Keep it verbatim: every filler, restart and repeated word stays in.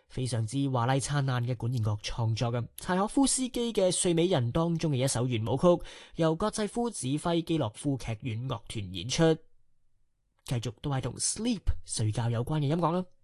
非常之華麗燦爛嘅管弦樂創作嘅。柴可夫斯基嘅《睡美人》當中嘅一首圓舞曲，由葛濟夫指揮基洛夫劇院樂團演出，繼續都係同 sleep 睡覺有關嘅音樂啦。